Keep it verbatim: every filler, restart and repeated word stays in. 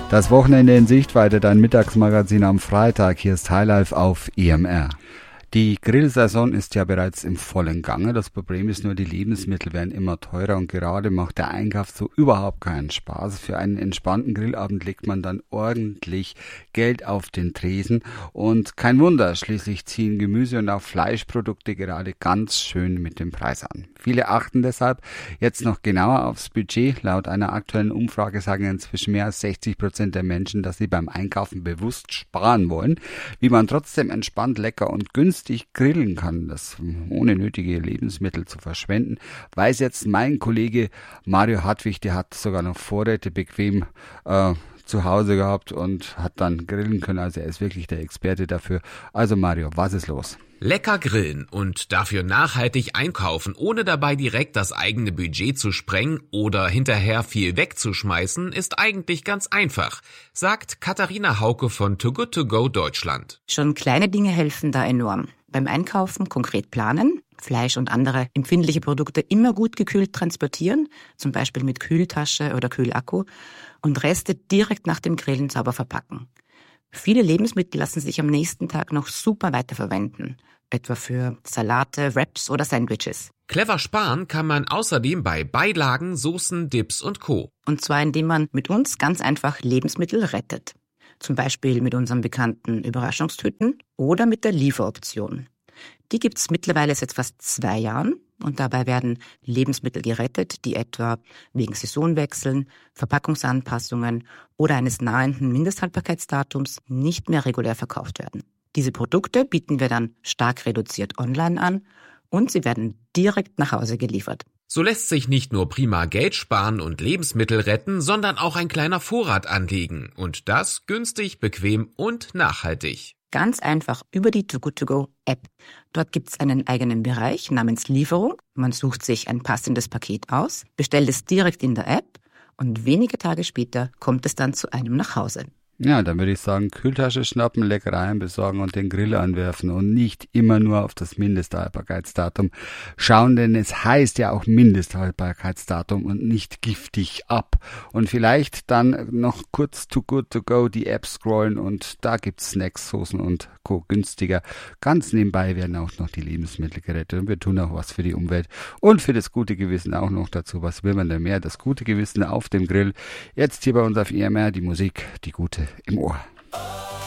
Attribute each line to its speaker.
Speaker 1: Das Wochenende in Sichtweite, dein Mittagsmagazin am Freitag. Hier ist Highlife auf E M R. Die Grillsaison ist ja bereits im vollen Gange. Das Problem ist nur, die Lebensmittel werden immer teurer und gerade macht der Einkauf so überhaupt keinen Spaß. Für einen entspannten Grillabend legt man dann ordentlich Geld auf den Tresen und kein Wunder, schließlich ziehen Gemüse und auch Fleischprodukte gerade ganz schön mit dem Preis an. Viele achten deshalb jetzt noch genauer aufs Budget. Laut einer aktuellen Umfrage sagen inzwischen mehr als sechzig Prozent der Menschen, dass sie beim Einkaufen bewusst sparen wollen. Wie man trotzdem entspannt, lecker und günstig grillen kann, das ohne nötige Lebensmittel zu verschwenden, weiß jetzt mein Kollege Mario Hartwig. Der hat sogar noch Vorräte bequem äh, zu Hause gehabt und hat dann grillen können. Also er ist wirklich der Experte dafür. Also Mario, was ist los?
Speaker 2: Lecker grillen und dafür nachhaltig einkaufen, ohne dabei direkt das eigene Budget zu sprengen oder hinterher viel wegzuschmeißen, ist eigentlich ganz einfach, sagt Katharina Hauke von Too Good To Go Deutschland.
Speaker 3: Schon kleine Dinge helfen da enorm. Beim Einkaufen konkret planen, Fleisch und andere empfindliche Produkte immer gut gekühlt transportieren, zum Beispiel mit Kühltasche oder Kühlakku, und Reste direkt nach dem Grillen sauber verpacken. Viele Lebensmittel lassen sich am nächsten Tag noch super weiterverwenden, etwa für Salate, Wraps oder Sandwiches.
Speaker 2: Clever sparen kann man außerdem bei Beilagen, Soßen, Dips und Co.
Speaker 3: Und zwar indem man mit uns ganz einfach Lebensmittel rettet. Zum Beispiel mit unseren bekannten Überraschungstüten oder mit der Lieferoption. Die gibt es mittlerweile seit fast zwei Jahren und dabei werden Lebensmittel gerettet, die etwa wegen Saisonwechseln, Verpackungsanpassungen oder eines nahenden Mindesthaltbarkeitsdatums nicht mehr regulär verkauft werden. Diese Produkte bieten wir dann stark reduziert online an und sie werden direkt nach Hause geliefert.
Speaker 2: So lässt sich nicht nur prima Geld sparen und Lebensmittel retten, sondern auch ein kleiner Vorrat anlegen. Und das günstig, bequem und nachhaltig.
Speaker 3: Ganz einfach über die Too Good To Go App. Dort gibt's einen eigenen Bereich namens Lieferung. Man sucht sich ein passendes Paket aus, bestellt es direkt in der App und wenige Tage später kommt es dann zu einem nach Hause.
Speaker 1: Ja, dann würde ich sagen, Kühltasche schnappen, Leckereien besorgen und den Grill anwerfen und nicht immer nur auf das Mindesthaltbarkeitsdatum schauen, denn es heißt ja auch Mindesthaltbarkeitsdatum und nicht giftig ab. Und vielleicht dann noch kurz Too Good To Go die App scrollen und da gibt's Snacks, Soßen und Co. günstiger. Ganz nebenbei werden auch noch die Lebensmittel gerettet und wir tun auch was für die Umwelt und für das gute Gewissen auch noch dazu. Was will man denn mehr? Das gute Gewissen auf dem Grill. Jetzt hier bei uns auf E M R die Musik, die gute im Ohr.